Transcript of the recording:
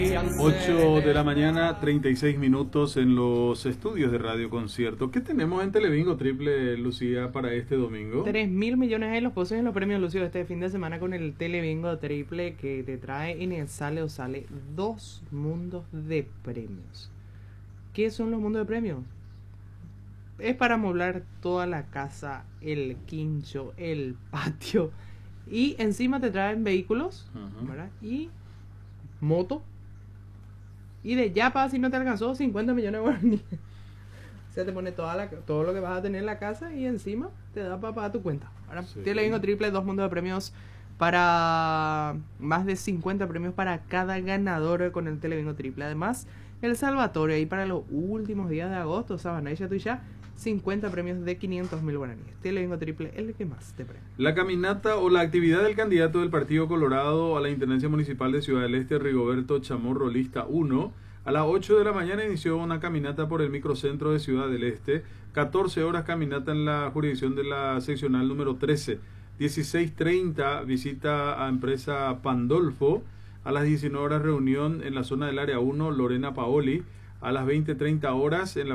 8 de la mañana, 36 minutos en los estudios de Radio Concierto. ¿Qué tenemos en Telebingo Triple, Lucía, para este domingo? 3.000 millones en los pozos en los premios Lucio este fin de semana con el Telebingo Triple que te trae en el Sale o Sale 2 mundos de premios. ¿Qué son los mundos de premios? Es para amoblar toda la casa, el quincho, el patio. Y encima te traen vehículos, ¿verdad? Y moto. Y de Yapa, si no te alcanzó, 50 millones de guaraníes. O sea, te pone todo lo que vas a tener en la casa y encima te da para pagar tu cuenta. Ahora, Sí. Telebingo Triple, 2 mundos de premios para más de 50 premios para cada ganador con el Telebingo Triple. Además, el Salvatore ahí para los últimos días de agosto, Sabana y Chatuya, 50 premios de 500.000 guaraníes. Telebingo Triple, el que más te premia. La caminata o la actividad del candidato del Partido Colorado a la Intendencia Municipal de Ciudad del Este, Rigoberto Chamorro, lista 1, a las 8 de la mañana inició una caminata por el microcentro de Ciudad del Este, 14 horas caminata en la jurisdicción de la seccional número 13, 16:30 visita a empresa Pandolfo, a las 19 horas reunión en la zona del área 1 Lorena Paoli, a las 20:30 horas en la